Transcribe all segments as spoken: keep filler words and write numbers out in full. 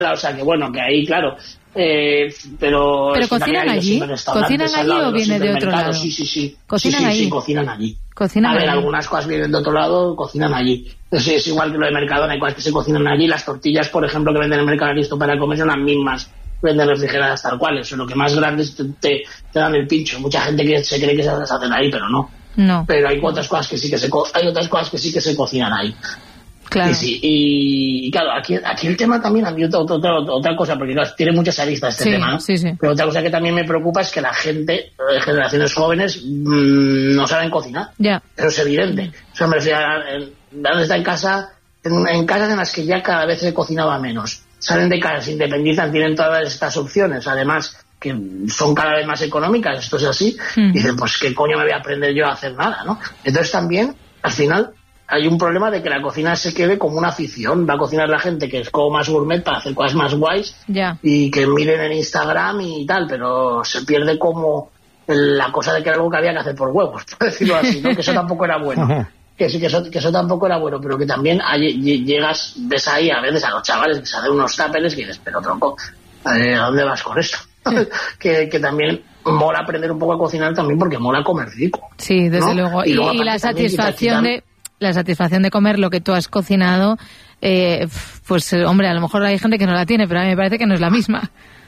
o sea que bueno, que ahí, claro... Eh, pero pero cocinan allí, cocinan allí o viene de otro lado. Sí, sí, sí. Cocinan sí, sí, allí. Sí, cocinan allí. Cocinan a ver, allí. algunas cosas vienen de otro lado, cocinan allí. Entonces, es igual que lo de Mercadona, hay cosas que se cocinan allí. Las tortillas, por ejemplo, que venden en el Mercadona listo para comer son las mismas, venden refrigeradas tal cual. Eso, lo que más grandes te, te, te dan el pincho. Mucha gente que se cree que se hacen ahí, pero no. No. Pero hay otras cosas que sí que se co- hay otras cosas que sí que se cocinan ahí. Claro. Y, sí, y, y claro, aquí, aquí el tema también, a mí otra, otra, otra cosa, porque claro, tiene muchas aristas este sí, tema, ¿no? Sí, sí. Pero otra cosa que también me preocupa es que la gente, eh, generaciones jóvenes, mmm, no saben cocinar. Ya. Eso es evidente. O sea, me refiero a, en, está en casa, en, en casas en las que ya cada vez se cocinaba menos. Salen de casa, se independizan, tienen todas estas opciones, además que son cada vez más económicas, esto es así, Uh-huh. y dicen, pues qué coño me voy a aprender yo a hacer nada, ¿no? Entonces también, al final, hay un problema de que la cocina se quede como una afición. Va a cocinar la gente que es como más gourmet para hacer cosas más guays yeah. y que miren en Instagram y tal, pero se pierde como la cosa de que era algo que había que hacer por huevos, por decirlo así, ¿no? Que eso tampoco era bueno. Que sí, que eso, que eso tampoco era bueno, pero que también hay, llegas, ves ahí a veces a los chavales que se hacen unos táperes que dices, pero tronco, eh, ¿a dónde vas con esto? que, que también mola aprender un poco a cocinar también porque mola comer rico. Sí, desde ¿no? luego. Y, y, y la satisfacción de... la satisfacción de comer lo que tú has cocinado, eh, pues hombre, a lo mejor hay gente que no la tiene, pero a mí me parece que no es la misma.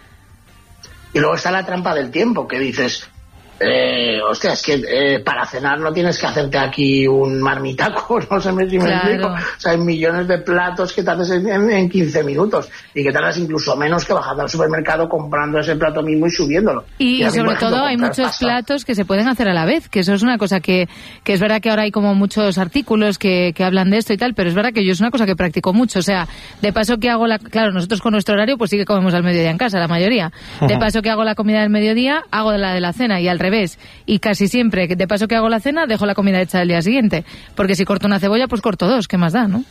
Y luego está la trampa del tiempo, que dices, eh, hostia, es que eh, para cenar no tienes que hacerte aquí un marmitaco, no sé si me claro. explico. O sea, hay millones de platos que te haces en, en, en quince minutos y que tardas incluso menos que bajando al supermercado comprando ese plato mismo y subiéndolo. Y, y, y sobre ejemplo, todo hay muchos pasta. platos que se pueden hacer a la vez, que eso es una cosa que, que es verdad que ahora hay como muchos artículos que, que hablan de esto y tal, pero es verdad que yo es una cosa que practico mucho. O sea, de paso que hago la... Claro, nosotros con nuestro horario pues sí que comemos al mediodía en casa, la mayoría. De paso que hago la comida del mediodía, hago la de la cena y al revés. Y casi siempre, de paso que hago la cena, dejo la comida hecha del día siguiente. Porque si corto una cebolla, pues corto dos, ¿qué más da, no?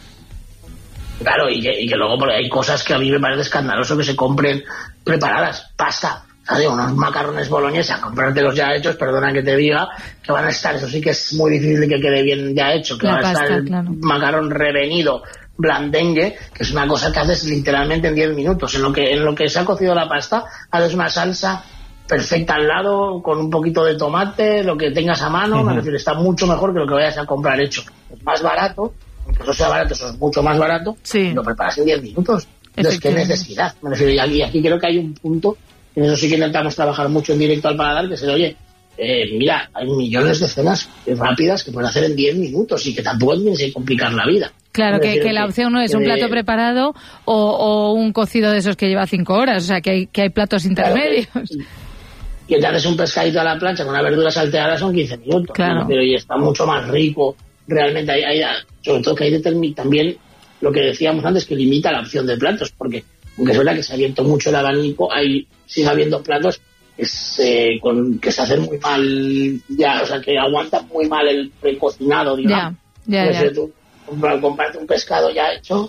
Claro, y que, y que luego porque hay cosas que a mí me parece escandaloso que se compren preparadas. Pasta, ¿sabes? Unos macarrones boloñesa, comprártelos ya hechos, perdona que te diga, que van a estar, eso sí que es muy difícil que quede bien ya hecho, que la va pasta, a estar el claro. macarrón revenido, blandengue, que es una cosa que haces literalmente en diez minutos. En lo que en lo que se ha cocido la pasta, haces una salsa perfecta al lado, con un poquito de tomate, lo que tengas a mano, uh-huh. me refiero, está mucho mejor que lo que vayas a comprar hecho. Es más barato, aunque eso sea barato, eso es mucho más barato, sí. y lo preparas en diez minutos. Entonces, ¿qué necesidad? Me refiero, y aquí, aquí creo que hay un punto, en eso sí que intentamos trabajar mucho en directo al paladar, que es el, oye, eh, mira, hay millones de cenas rápidas que pueden hacer en diez minutos y que tampoco tienes que complicar la vida. Claro, que, que la opción no es un plato preparado o, o un cocido de esos que lleva cinco horas, o sea, que hay, que hay platos intermedios. Claro, que, que te haces un pescadito a la plancha con una verdura salteada son quince minutos, claro. pero y está mucho más rico. Realmente hay, hay sobre todo que hay determin, también lo que decíamos antes, que limita la opción de platos, porque aunque es verdad que se ha abierto mucho el abanico, hay sigue habiendo platos que se, con, que se hacen muy mal ya, o sea, que aguantan muy mal el precocinado, digamos. Ya, ya, ya. Tú comprarte un pescado ya hecho,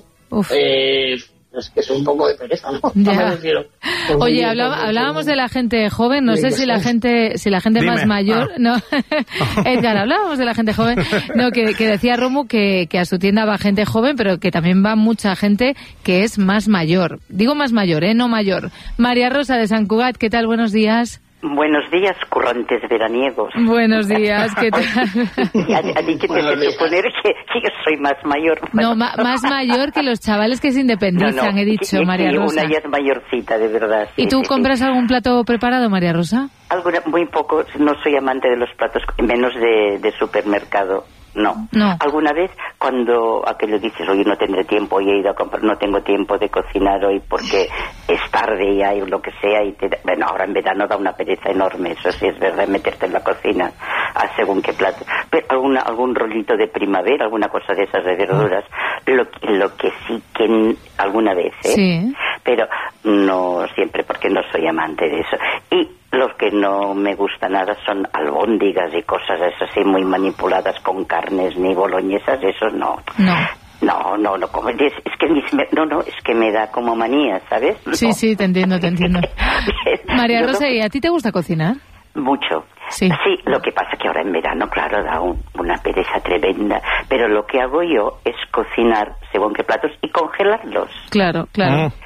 eh, es que es un poco de pereza, ¿no? No me refiero. Oye, hablaba, hablábamos de la gente joven, no sé si la gente si la gente Dime. más mayor, ah. no, Edgar, hablábamos de la gente joven, no, que, que decía Romu que, que a su tienda va gente joven, pero que también va mucha gente que es más mayor. Digo más mayor, ¿eh? No mayor. María Rosa de Sant Cugat, ¿qué tal? Buenos días. Buenos días, currantes veraniegos. Buenos días, ¿qué tal? A, a ti que te hace suponer que, que yo soy más mayor. No, ma, más mayor que los chavales que se independizan, no, no, he dicho, que, María que Rosa. Una ya es mayorcita, de verdad. Sí, ¿Y tú sí, compras sí. algún plato preparado, María Rosa? Alguna, muy poco, no soy amante de los platos, menos de, de supermercado. No. no. Alguna vez cuando aquello dices, oye, no tendré tiempo, hoy he ido a comprar, no tengo tiempo de cocinar hoy porque es tarde ya y lo que sea, y te, bueno, ahora en verano da una pereza enorme, eso sí es verdad, meterte en la cocina a según qué plato. Pero alguna, algún rollito de primavera, alguna cosa de esas de verduras, lo, lo que sí que alguna vez, ¿eh? Sí. Pero no siempre, porque no soy amante de eso. Y los que no me gusta nada son albóndigas y cosas esas así muy manipuladas con carnes ni boloñesas, eso no. No. No, no, no, como, es, es que no, no, es que me da como manía, ¿sabes? Sí, no. sí, te entiendo, te entiendo. María Yo Rosa, no... ¿y a ti te gusta cocinar? Mucho. Sí. Sí, lo que pasa que ahora en verano, claro, da un, una pereza tremenda. Pero lo que hago yo es cocinar según qué platos y congelarlos. Claro, claro.